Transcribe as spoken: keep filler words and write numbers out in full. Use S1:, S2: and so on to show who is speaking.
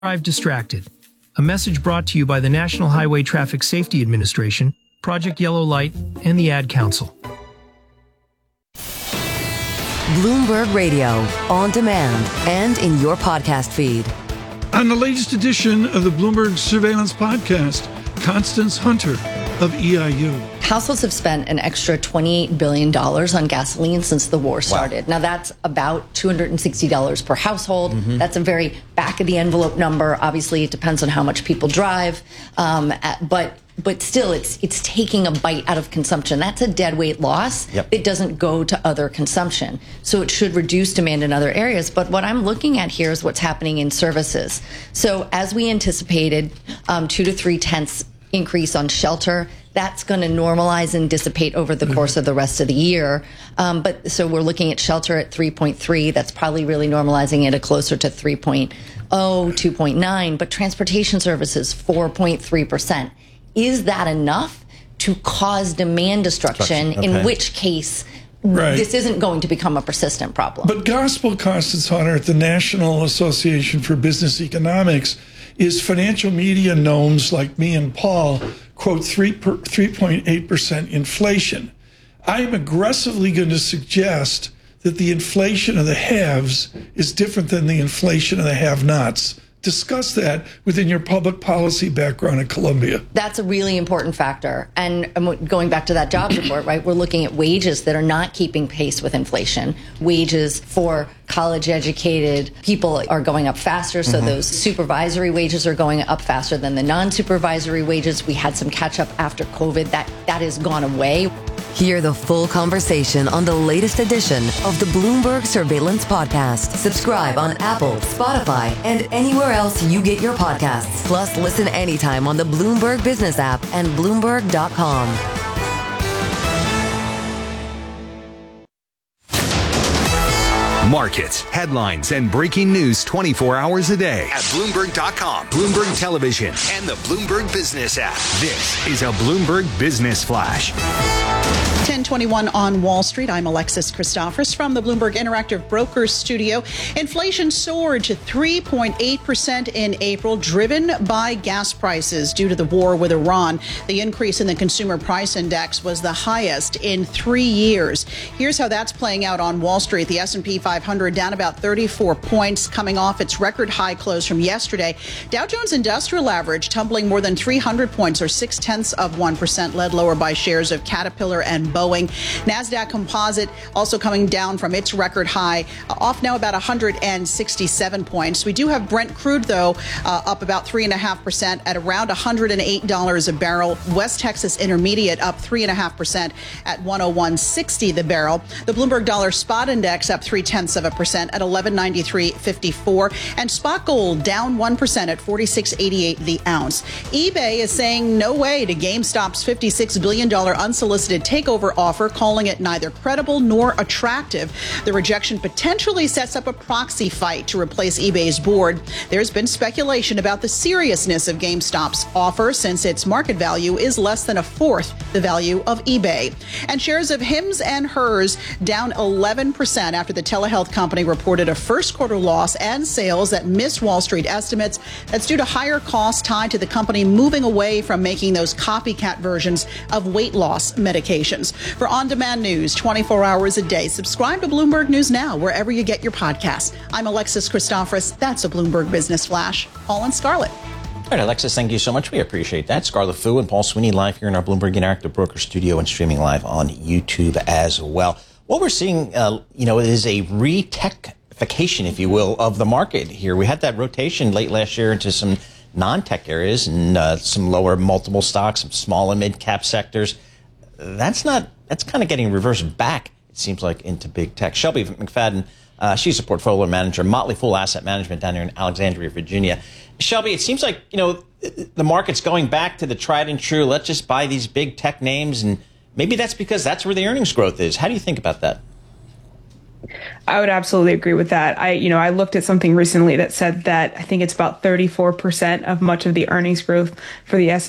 S1: Drive distracted. A message brought to you by the National Highway Traffic Safety Administration, Project Yellow Light, and the Ad Council.
S2: Bloomberg Radio, on demand and in your podcast feed.
S3: On the latest edition of the Bloomberg Surveillance Podcast, Constance Hunter of E I U.
S4: Households have spent an extra twenty-eight billion dollars on gasoline since the war started. Wow. Now, that's about two hundred sixty dollars per household. Mm-hmm. That's a very back-of-the-envelope number. Obviously, it depends on how much people drive. Um, but but still, it's it's taking a bite out of consumption. That's a deadweight loss. Yep. It doesn't go to other consumption. So it should reduce demand in other areas. But what I'm looking at here is what's happening in services. So as we anticipated, um, two to three tenths increase on shelter. That's going to normalize and dissipate over the course of the rest of the year. Um, but so we're looking at shelter at three point three. That's probably really normalizing it at closer to three point oh, two point nine. But transportation services, four point three percent. Is that enough to cause demand destruction, okay. in which case right. this isn't going to become a persistent problem?
S3: But gospel Constance Hunter at the National Association for Business Economics is financial media gnomes like me and Paul quote three point eight percent inflation. I am aggressively going to suggest that the inflation of the haves is different than the inflation of the have-nots. Discuss that within your public policy background at Columbia.
S4: That's a really important factor. And going back to that jobs report, right, we're looking at wages that are not keeping pace with inflation. Wages for college-educated people are going up faster, so mm-hmm. those supervisory wages are going up faster than the non-supervisory wages. We had some catch-up after COVID. That that has gone away.
S2: Hear the full conversation on the latest edition of the Bloomberg Surveillance Podcast. Subscribe on Apple, Spotify, and anywhere else you get your podcasts. Plus, listen anytime on the Bloomberg Business app and Bloomberg dot com.
S5: Markets, headlines, and breaking news twenty-four hours a day at Bloomberg dot com, Bloomberg Television, and the Bloomberg Business app. This is a Bloomberg Business Flash.
S6: ten twenty-one on Wall Street. I'm Alexis Christophorous from the Bloomberg Interactive Brokers studio. Inflation soared to three point eight percent in April, driven by gas prices due to the war with Iran. The increase in the consumer price index was the highest in three years. Here's how that's playing out on Wall Street. The S and P five hundred down about thirty-four points, coming off its record high close from yesterday. Dow Jones Industrial Average tumbling more than three hundred points, or six tenths of one percent, led lower by shares of Caterpillar and Boeing. NASDAQ Composite also coming down from its record high, uh, off now about one hundred sixty-seven points. We do have Brent crude, though, uh, up about three point five percent at around one hundred eight dollars a barrel. West Texas Intermediate up three point five percent at one oh one sixty the barrel. The Bloomberg Dollar Spot Index up three tenths of a percent at eleven ninety-three fifty-four. And spot gold down one percent at forty-six eighty-eight the ounce. eBay is saying no way to GameStop's fifty-six billion dollars unsolicited takeover offer, calling it neither credible nor attractive. The rejection potentially sets up a proxy fight to replace eBay's board. There's been speculation about the seriousness of GameStop's offer, since its market value is less than a fourth the value of eBay. And shares of Hims and Hers down eleven percent after the telehealth company reported a first quarter loss and sales that missed Wall Street estimates. That's due to higher costs tied to the company moving away from making those copycat versions of weight loss medications. For on-demand news twenty-four hours a day, subscribe to Bloomberg News Now wherever you get your podcasts. I'm Alexis Christophorous. That's a Bloomberg Business Flash. Paul and Scarlett.
S7: All right, Alexis, thank you so much. We appreciate that. Scarlett Fu and Paul Sweeney live here in our Bloomberg Interactive Broker studio and streaming live on YouTube as well. What we're seeing, uh, you know, is a re-techification, if you will, of the market here. We had that rotation late last year into some non-tech areas and uh, some lower multiple stocks, some small and mid-cap sectors. That's not, that's kind of getting reversed back, it seems like, into big tech. Shelby McFadden, uh, she's a portfolio manager, Motley Fool Asset Management down here in Alexandria, Virginia. Shelby, it seems like, you know, the market's going back to the tried and true. Let's just buy these big tech names, and maybe that's because that's where the earnings growth is. How do you think about that?
S8: I would absolutely agree with that. I, you know, I looked at something recently that said that I think it's about thirty-four percent of much of the earnings growth for the S